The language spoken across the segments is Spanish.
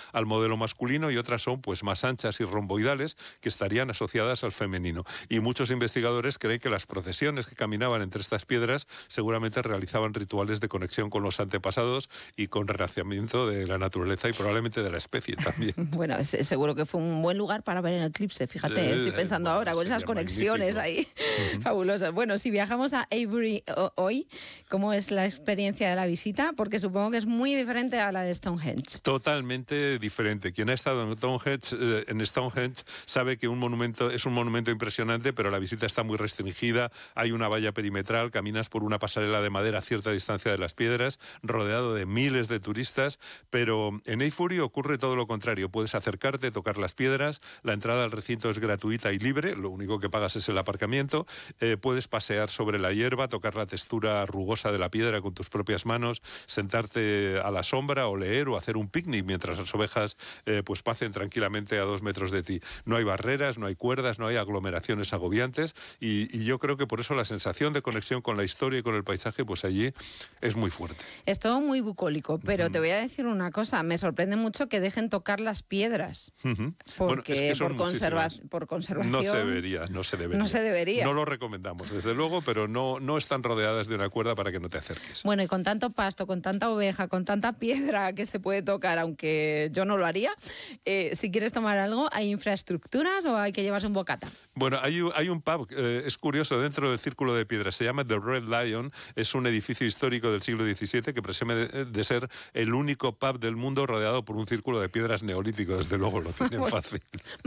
al modelo masculino y otras son pues más anchas y romboidales que estarían asociadas al femenino. Y muchos investigadores creen que las procesiones que caminaban entre estas piedras seguramente realizaban rituales de conexión con los antepasados y con renacimiento de la naturaleza y probablemente de la especie también. Bueno, seguro que fue un buen lugar para ver el eclipse, fíjate, estoy pensando ahora con esas conexiones magnífico. Ahí, fabulosas. Bueno, si viajamos a Avebury hoy, ¿cómo es la experiencia de la visita? Porque supongo que es muy diferente a la de Stonehenge. Totalmente diferente. Quien ha estado en Stonehenge sabe que un monumento es un monumento impresionante, pero la visita está muy restringida. Hay una valla perimetral, caminas por una pasarela de madera a cierta distancia de las piedras, rodeado de miles de turistas, pero en Avebury ocurre todo lo contrario. Puedes acercarte, tocar las piedras, la entrada al recinto es gratuita y libre, lo único que pagas es el aparcamiento, puedes pasear sobre la hierba, tocar la textura rugosa de la piedra con tus propias manos, sentarte a la sombra o leer o hacer un picnic mientras las ovejas pues pacen tranquilamente a 2 metros de ti. No hay barreras, no hay cuerdas, no hay aglomeraciones agobiantes y yo creo que por eso la sensación de conexión con la historia y con el paisaje pues allí es muy fuerte. Es todo muy bucólico, pero te voy a decir una cosa, me sorprende mucho que dejen tocar las piedras, porque bueno, es que por conservación... No se debería. No lo recomendamos, desde luego, pero no están rodeadas de una cuerda para que no te acerques. Bueno, y con tanto pasto, con tanta oveja, con tanta piedra que se puede tocar, aunque yo no lo haría, si quieres tomar algo, ¿hay infraestructuras o hay que llevarse un bocata? Bueno, hay un pub, es curioso, dentro del Círculo de Piedras, se llama The Red Lion, es un edificio histórico del siglo XVII que presume de ser el único pub del mundo rodeado por un círculo de piedras neolítico, desde luego lo tienen fácil.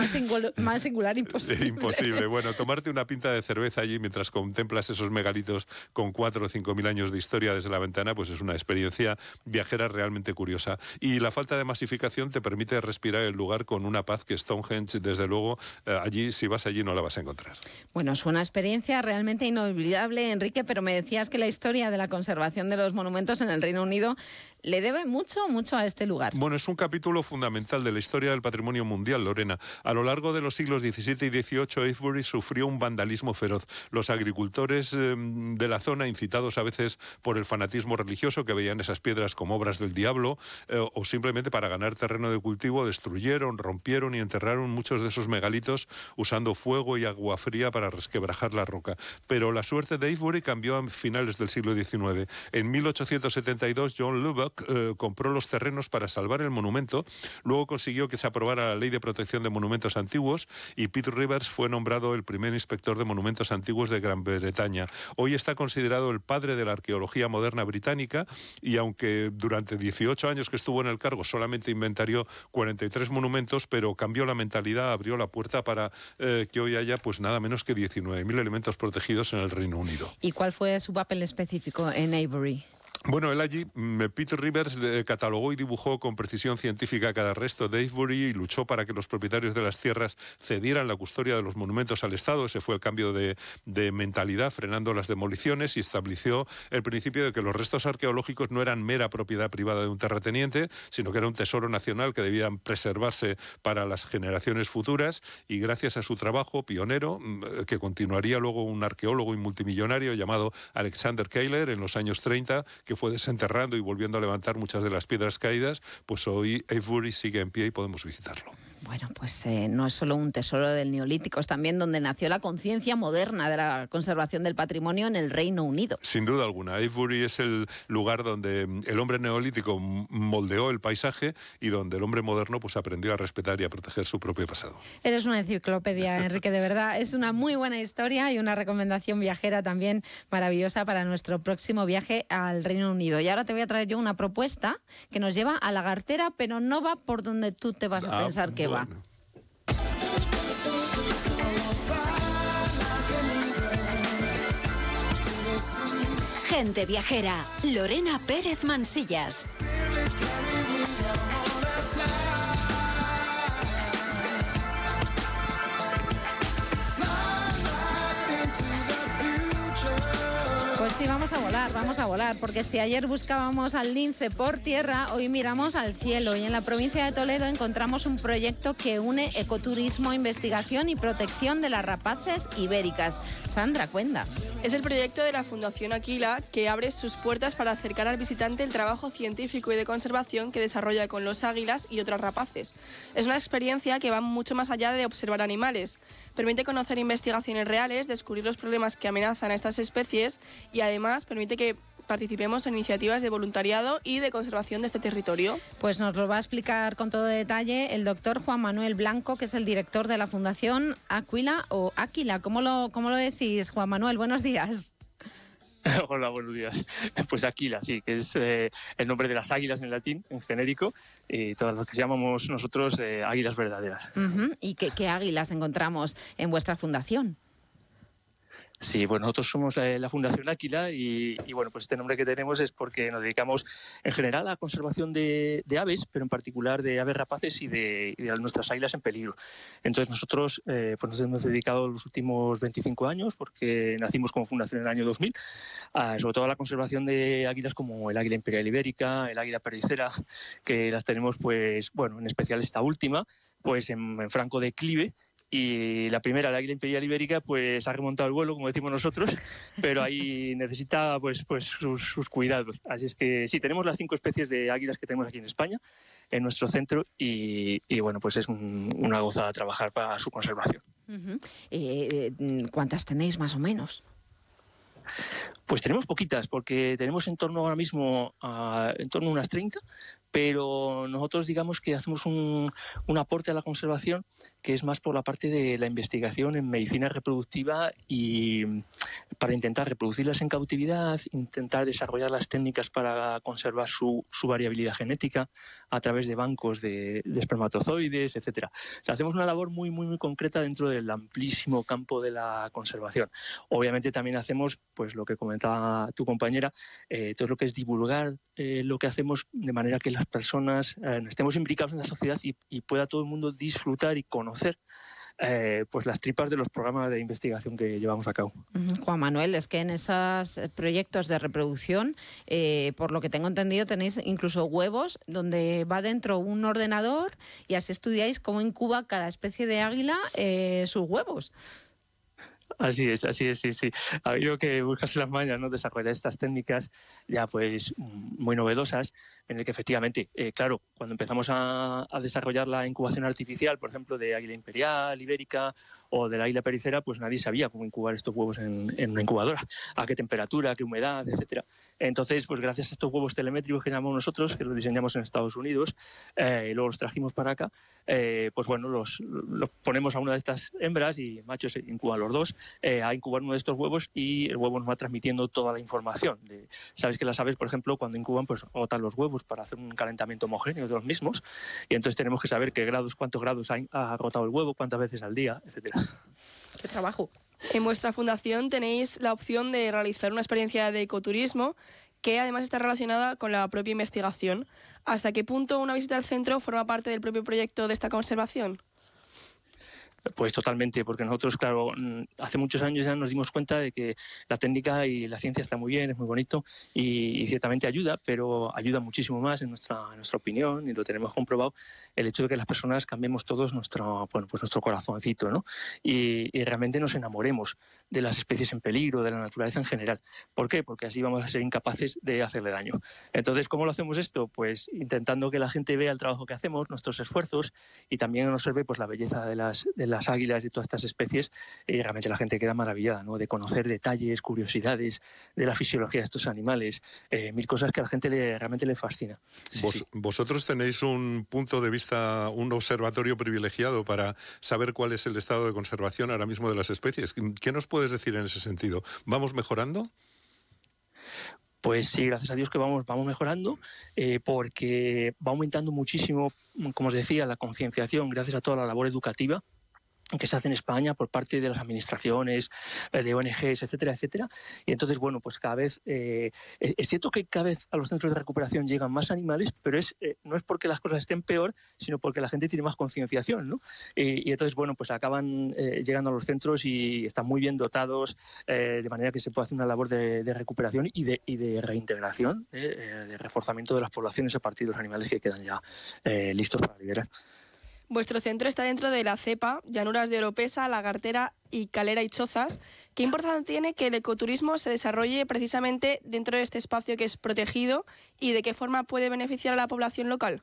Más singular imposible. Imposible. Bueno, tomarte una pinta de cerveza allí mientras contemplas esos megalitos con 4 o 5 mil años de historia desde la ventana, pues es una experiencia viajera realmente curiosa. Y la falta de masificación te permite respirar el lugar con una paz que Stonehenge, desde luego, allí, si vas allí, no la vas a encontrar. Bueno, es una experiencia realmente inolvidable, Enrique, pero me decías que la historia de la conservación de los monumentos en el Reino Unido le debe mucho a este lugar. Bueno, es un capítulo fundamental de la historia del patrimonio mundial, Lorena. A lo largo de los siglos XVII y XVIII, Avebury sufrió un vandalismo feroz. Los agricultores de la zona, incitados a veces por el fanatismo religioso, que veían esas piedras como obras del diablo, o simplemente para ganar terreno de cultivo, destruyeron, rompieron y enterraron muchos de esos megalitos usando fuego y agua fría para resquebrajar la roca. Pero la suerte de Avebury cambió a finales del siglo XIX. En 1872, John Lubbock compró los terrenos para salvar el monumento, luego consiguió que se aprobara la Ley de Protección de Monumentos Antiguos y Pete Rivers fue nombrado el primer inspector de monumentos antiguos de Gran Bretaña. Hoy está considerado el padre de la arqueología moderna británica y aunque durante 18 años que estuvo en el cargo solamente inventarió 43 monumentos, pero cambió la mentalidad, abrió la puerta para que hoy haya pues nada menos que 19.000 elementos protegidos en el Reino Unido. ¿Y cuál fue su papel específico en Avebury? Bueno, él allí, Peter Rivers, catalogó y dibujó con precisión científica cada resto de Avebury y luchó para que los propietarios de las tierras cedieran la custodia de los monumentos al Estado. Ese fue el cambio de mentalidad, frenando las demoliciones, y estableció el principio de que los restos arqueológicos no eran mera propiedad privada de un terrateniente, sino que era un tesoro nacional que debían preservarse para las generaciones futuras, y gracias a su trabajo pionero, que continuaría luego un arqueólogo y multimillonario llamado Alexander Keillor en los años 30, que fue desenterrando y volviendo a levantar muchas de las piedras caídas, pues hoy Avebury sigue en pie y podemos visitarlo. Bueno, pues no es solo un tesoro del Neolítico, es también donde nació la conciencia moderna de la conservación del patrimonio en el Reino Unido. Sin duda alguna, Avebury es el lugar donde el hombre neolítico moldeó el paisaje y donde el hombre moderno pues aprendió a respetar y a proteger su propio pasado. Eres una enciclopedia, Enrique, de verdad. Es una muy buena historia y una recomendación viajera también maravillosa para nuestro próximo viaje al Reino Unido. Y ahora te voy a traer yo una propuesta que nos lleva a Lagartera, pero no va por donde tú te vas a pensar que va. Gente viajera, Lorena Pérez Mansillas. Pues sí, vamos a volar. vamos a volar, porque si ayer buscábamos al lince por tierra, hoy miramos al cielo y en la provincia de Toledo encontramos un proyecto que une ecoturismo, investigación y protección de las rapaces ibéricas. Sandra, cuenta. Es el proyecto de la Fundación Aquila que abre sus puertas para acercar al visitante el trabajo científico y de conservación que desarrolla con los águilas y otras rapaces. Es una experiencia que va mucho más allá de observar animales. Permite conocer investigaciones reales, descubrir los problemas que amenazan a estas especies y además permite que participemos en iniciativas de voluntariado y de conservación de este territorio. Pues nos lo va a explicar con todo detalle el doctor Juan Manuel Blanco, que es el director de la Fundación Aquila o Áquila. ¿Cómo lo decís, Juan Manuel? Buenos días. Hola, buenos días. Pues Aquila, sí, que es el nombre de las águilas en latín, en genérico, y todas las que llamamos nosotros águilas verdaderas. ¿Y qué águilas encontramos en vuestra fundación? Sí, bueno, nosotros somos la Fundación Aquila y bueno, pues este nombre que tenemos es porque nos dedicamos en general a la conservación de aves, pero en particular de aves rapaces y de nuestras águilas en peligro. Entonces nosotros pues nos hemos dedicado los últimos 25 años, porque nacimos como fundación en el año 2000, sobre todo a la conservación de águilas como el águila imperial ibérica, el águila perdicera, que las tenemos pues, bueno, en especial esta última, pues en franco declive. Y la primera, la águila imperial ibérica, pues ha remontado el vuelo, como decimos nosotros, pero ahí necesita pues sus cuidados. Así es que sí, tenemos las 5 especies de águilas que tenemos aquí en España, en nuestro centro, y bueno, pues es una gozada trabajar para su conservación. ¿Cuántas tenéis más o menos? Pues tenemos poquitas, porque tenemos en torno ahora mismo en torno a unas 30, pero nosotros digamos que hacemos un aporte a la conservación que es más por la parte de la investigación en medicina reproductiva y para intentar reproducirlas en cautividad, intentar desarrollar las técnicas para conservar su variabilidad genética a través de bancos de espermatozoides, etcétera. O sea, hacemos una labor muy, muy, muy concreta dentro del amplísimo campo de la conservación. Obviamente también hacemos, pues lo que comentaba tu compañera, todo lo que es divulgar lo que hacemos de manera que las personas estemos implicados en la sociedad y pueda todo el mundo disfrutar y conocer pues las tripas de los programas de investigación que llevamos a cabo. Juan Manuel, es que en esos proyectos de reproducción, por lo que tengo entendido, tenéis incluso huevos donde va dentro un ordenador y así estudiáis cómo incuba cada especie de águila sus huevos. Así es, sí. Ha habido que buscarse las mañas, ¿no? Desarrollar estas técnicas ya pues muy novedosas, en el que efectivamente, claro, cuando empezamos a desarrollar la incubación artificial, por ejemplo, de águila imperial, ibérica o de la águila pericera, pues nadie sabía cómo incubar estos huevos en una incubadora, a qué temperatura, a qué humedad, etcétera. Entonces, pues gracias a estos huevos telemétricos que llamamos nosotros, que los diseñamos en Estados Unidos, y luego los trajimos para acá, pues bueno, los ponemos a una de estas hembras y machos incuban los dos, a incubar uno de estos huevos y el huevo nos va transmitiendo toda la información. Sabes que las aves, por ejemplo, cuando incuban, pues agotan los huevos para hacer un calentamiento homogéneo de los mismos y entonces tenemos que saber cuántos grados ha agotado el huevo, cuántas veces al día, etcétera. ¡Qué trabajo! En vuestra fundación tenéis la opción de realizar una experiencia de ecoturismo que además está relacionada con la propia investigación. ¿Hasta qué punto una visita al centro forma parte del propio proyecto de esta conservación? Pues totalmente, porque nosotros, claro, hace muchos años ya nos dimos cuenta de que la técnica y la ciencia está muy bien, es muy bonito y ciertamente ayuda, pero ayuda muchísimo más en nuestra opinión, y lo tenemos comprobado, el hecho de que las personas cambiemos todos nuestro corazoncito, ¿no? Y realmente nos enamoremos de las especies en peligro, de la naturaleza en general. ¿Por qué? Porque así vamos a ser incapaces de hacerle daño. Entonces, ¿cómo lo hacemos esto? Pues intentando que la gente vea el trabajo que hacemos, nuestros esfuerzos, y también observe pues la belleza de las águilas y todas estas especies, y realmente la gente queda maravillada, ¿no? De conocer detalles, curiosidades de la fisiología de estos animales, mil cosas que a la gente realmente le fascina. Sí. Vosotros tenéis un punto de vista, un observatorio privilegiado para saber cuál es el estado de conservación ahora mismo de las especies. ¿Qué nos puedes decir en ese sentido? ¿Vamos mejorando? Pues sí, gracias a Dios que vamos mejorando, porque va aumentando muchísimo, como os decía, la concienciación gracias a toda la labor educativa que se hace en España por parte de las administraciones, de ONGs, etcétera, etcétera. Y entonces, bueno, pues cada vez, es cierto que cada vez a los centros de recuperación llegan más animales, pero no es porque las cosas estén peor, sino porque la gente tiene más concienciación, ¿no? Y entonces, bueno, pues acaban llegando a los centros y están muy bien dotados, de manera que se puede hacer una labor de recuperación y de reintegración, de reforzamiento de las poblaciones a partir de los animales que quedan ya listos para liberar. Vuestro centro está dentro de la cepa, llanuras de Oropesa, Lagartera y Calera y Chozas. ¿Qué importancia tiene que el ecoturismo se desarrolle precisamente dentro de este espacio que es protegido y de qué forma puede beneficiar a la población local?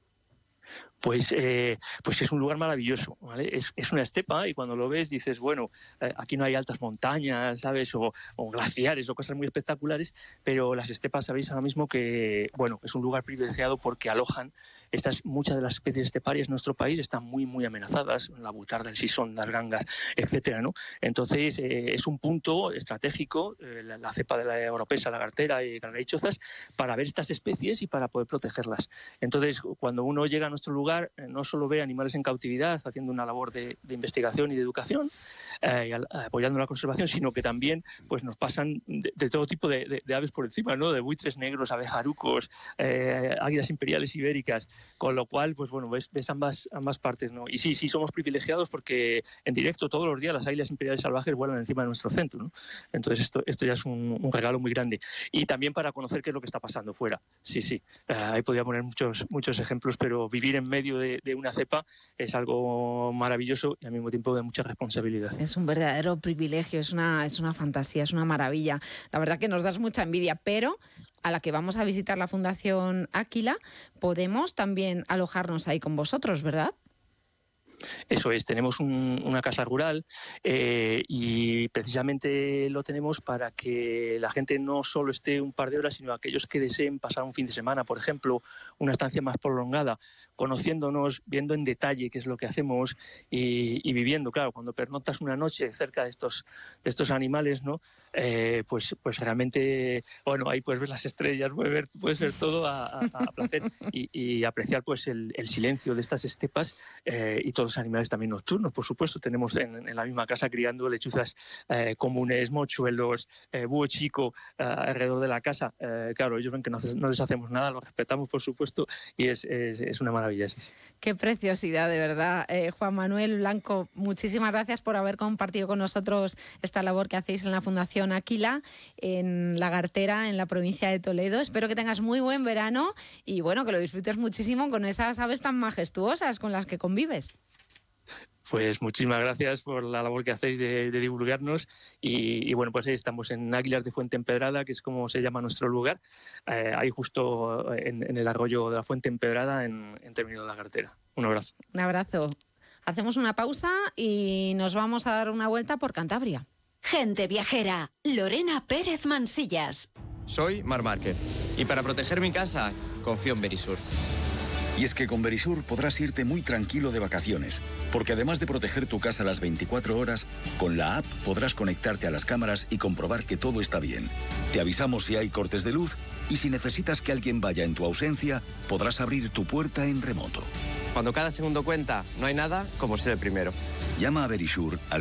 Pues es un lugar maravilloso, ¿vale? Es una estepa y cuando lo ves dices, bueno, aquí no hay altas montañas, ¿sabes? O glaciares o cosas muy espectaculares, pero las estepas sabéis ahora mismo que, bueno, es un lugar privilegiado porque alojan muchas de las especies esteparias en nuestro país están muy, muy amenazadas, la butarda, el sisón, las gangas, etcétera, ¿no? Entonces, es un punto estratégico, la cepa de la Oropesa, Lagartera y Calera y Chozas, para ver estas especies y para poder protegerlas. Entonces, cuando uno llega a nuestro lugar, no solo ve animales en cautividad haciendo una labor de investigación y de educación, apoyando la conservación, sino que también pues, nos pasan de todo tipo de aves por encima, ¿no? De buitres negros, abejarucos, águilas imperiales ibéricas, con lo cual pues bueno, ves ambas partes, ¿no? Y sí, somos privilegiados porque en directo todos los días las águilas imperiales salvajes vuelan encima de nuestro centro, ¿no? Entonces esto ya es un regalo muy grande. Y también para conocer qué es lo que está pasando fuera. Sí. Ahí podría poner muchos ejemplos, pero vivir en medio de una cepa es algo maravilloso y al mismo tiempo de mucha responsabilidad. Es un verdadero privilegio, es una fantasía, es una maravilla. La verdad que nos das mucha envidia, pero a la que vamos a visitar la Fundación Águila, podemos también alojarnos ahí con vosotros, ¿verdad? Eso es, tenemos una casa rural y precisamente lo tenemos para que la gente no solo esté un par de horas, sino aquellos que deseen pasar un fin de semana, por ejemplo, una estancia más prolongada, conociéndonos, viendo en detalle qué es lo que hacemos y viviendo. Claro, cuando pernoctas una noche cerca de estos animales, ¿no? Pues realmente, bueno, ahí puedes ver las estrellas, puedes ver todo a placer y apreciar pues el silencio de estas estepas y todos los animales también nocturnos, por supuesto. Tenemos en la misma casa criando lechuzas comunes, mochuelos, búho chico alrededor de la casa. Claro, ellos ven que no les hacemos nada, los respetamos, por supuesto, y es una maravilla. Sí. Qué preciosidad, de verdad. Juan Manuel Blanco, muchísimas gracias por haber compartido con nosotros esta labor que hacéis en la Fundación Águila, en Lagartera, en la provincia de Toledo. Espero que tengas muy buen verano y bueno, que lo disfrutes muchísimo con esas aves tan majestuosas con las que convives. Pues muchísimas gracias por la labor que hacéis de divulgarnos y bueno, pues ahí estamos en Águilas de Fuente Empedrada, que es como se llama nuestro lugar, ahí justo en el arroyo de la Fuente Empedrada en término de Lagartera. Un abrazo. Un abrazo. Hacemos una pausa y nos vamos a dar una vuelta por Cantabria. Gente viajera, Lorena Pérez Mansillas. Soy Marc Márquez y para proteger mi casa confío en Verisur. Y es que con Verisur podrás irte muy tranquilo de vacaciones, porque además de proteger tu casa las 24 horas, con la app podrás conectarte a las cámaras y comprobar que todo está bien. Te avisamos si hay cortes de luz y si necesitas que alguien vaya en tu ausencia, podrás abrir tu puerta en remoto. Cuando cada segundo cuenta, no hay nada como ser el primero. Llama a Verisur al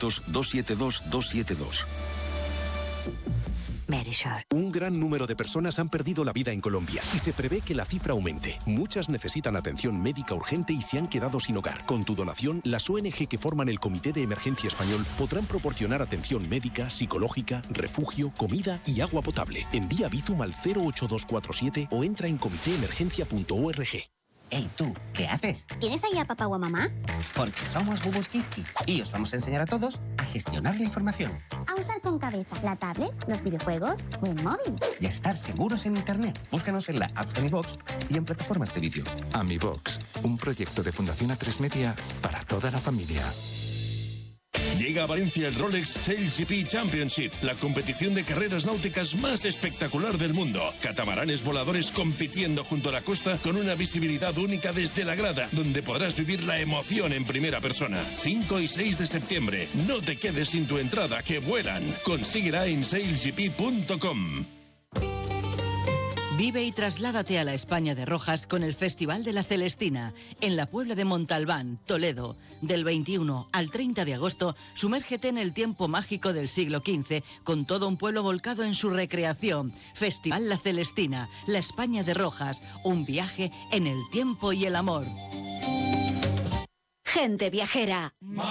900-272-272. Verisur. Un gran número de personas han perdido la vida en Colombia y se prevé que la cifra aumente. Muchas necesitan atención médica urgente y se han quedado sin hogar. Con tu donación, las ONG que forman el Comité de Emergencia Español podrán proporcionar atención médica, psicológica, refugio, comida y agua potable. Envía Bizum al 08247 o entra en comitéemergencia.org. Hey, tú, ¿qué haces? ¿Tienes ahí a papá o a mamá? Porque somos Bubus Kiski y os vamos a enseñar a todos a gestionar la información. A usar con cabeza la tablet, los videojuegos o el móvil. Y a estar seguros en Internet. Búscanos en la app de AmiBox y en plataformas de vídeo. AmiBox, un proyecto de Fundación A3 Media para toda la familia. Llega a Valencia el Rolex Sails GP Championship, la competición de carreras náuticas más espectacular del mundo. Catamaranes voladores compitiendo junto a la costa con una visibilidad única desde la grada, donde podrás vivir la emoción en primera persona. 5 y 6 de septiembre. No te quedes sin tu entrada, que vuelan. Consíguela en sailsgp.com. Vive y trasládate a la España de Rojas con el Festival de la Celestina, en la Puebla de Montalbán, Toledo. Del 21 al 30 de agosto, sumérgete en el tiempo mágico del siglo XV, con todo un pueblo volcado en su recreación. Festival La Celestina, la España de Rojas, un viaje en el tiempo y el amor. Gente viajera.